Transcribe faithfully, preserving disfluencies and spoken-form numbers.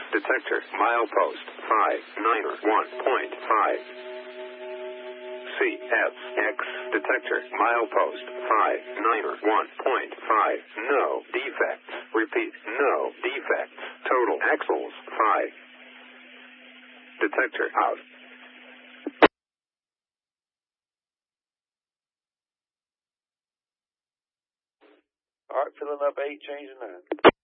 detector, milepost, five niner one point five. C S X, detector, milepost, five niner one point five. No defects. Repeat, no defects. Total axles, five. Detector out. All right, filling up eight, changing nine.